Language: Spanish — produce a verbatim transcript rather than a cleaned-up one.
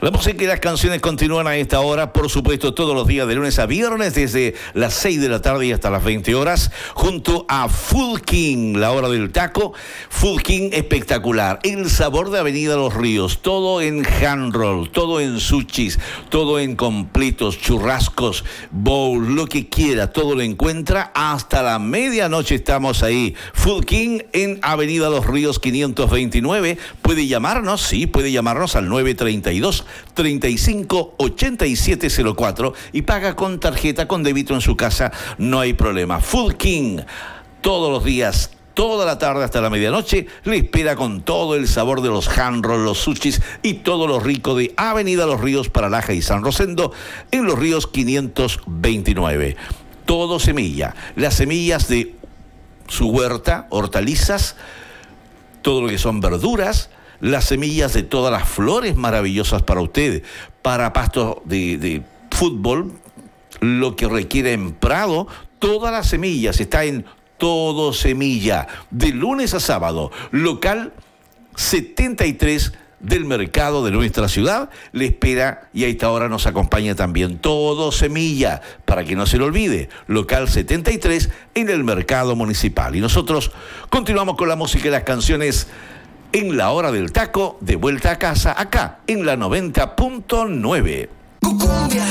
La música y las canciones continúan a esta hora, por supuesto, todos los días de lunes a viernes, desde las seis de la tarde y hasta las veinte horas, junto a Food King, la hora del taco. Food King espectacular, el sabor de Avenida Los Ríos, todo en hand roll, todo en sushis, todo en completos, churrascos, bowls, lo que quiera, todo lo encuentra. Hasta la medianoche estamos ahí. Food King en Avenida Los Ríos quinientos veintinueve. Puede llamarnos, sí, puede llamarnos al nueve treinta y dos, treinta y cinco, ochenta y siete cero cuatro y paga con tarjeta, con débito en su casa, no hay problema. Food King, todos los días, toda la tarde hasta la medianoche, le espera con todo el sabor de los hand rolls, los sushis y todo lo rico de Avenida Los Ríos para Laja y San Rosendo, en Los Ríos quinientos veintinueve. Todo semilla, las semillas de su huerta, hortalizas, todo lo que son verduras, las semillas de todas las flores maravillosas para usted, para pastos de, de fútbol, lo que requiere en Prado, todas las semillas, está en Todo Semilla, de lunes a sábado, local setenta y tres del mercado de nuestra ciudad, le espera y a esta hora nos acompaña también Todo Semilla, para que no se lo olvide, local setenta y tres en el mercado municipal. Y nosotros continuamos con la música y las canciones en la hora del taco, de vuelta a casa, acá en la noventa punto nueve. Cumbia,